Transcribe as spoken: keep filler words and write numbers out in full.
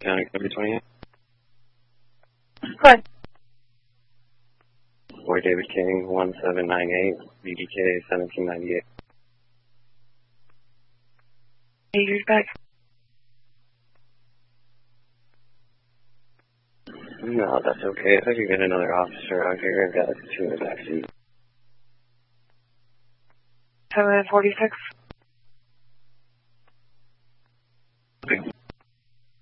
County Cover twenty-eight. Go ahead. Boy David King, one seven nine eight, B D K seventeen ninety-eight. Hey, you're back. No, that's okay. If I could get another officer out here, I've got two in the back seat. seven forty-six.